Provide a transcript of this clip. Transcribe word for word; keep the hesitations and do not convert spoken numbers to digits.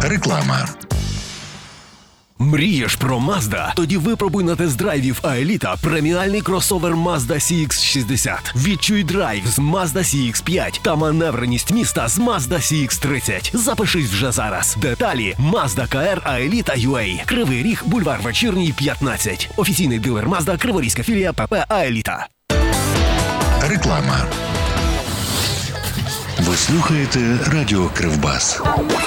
Реклама. Мрієш про Mazda? Тоді випробуй на тест-драйві в Аеліта преміальний кросовер Mazda сі ікс шістдесят. Відчуй драйв з Mazda сі ікс п'ять та маневреність міста з Mazda сі ікс тридцять. Запишись вже зараз. Деталі Mazda ка ар Аеліта ю ей. Кривий Ріг, бульвар Вечірній, п'ятнадцять. Офіційний дилер Mazda, Криворізька філія ПП Аеліта. Реклама. Ви слухаєте Радіо Кривбас.